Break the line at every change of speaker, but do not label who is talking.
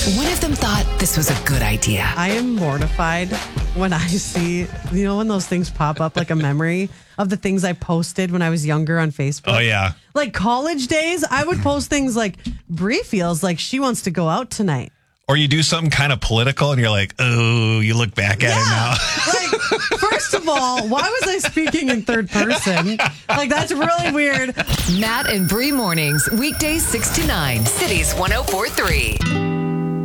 One of them thought this was a good idea.
I am mortified when I see, when those things pop up like a memory of the things I posted when I was younger on Facebook.
Oh, yeah.
Like college days, I would post things like, Bree feels like she wants to go out tonight.
Or you do something kind of political and you're like, oh, you look back at it now.
Like, first of all, why was I speaking in third person? Like, that's really weird.
Matt and Bree mornings, weekdays 6 to 9, Cities 104.3.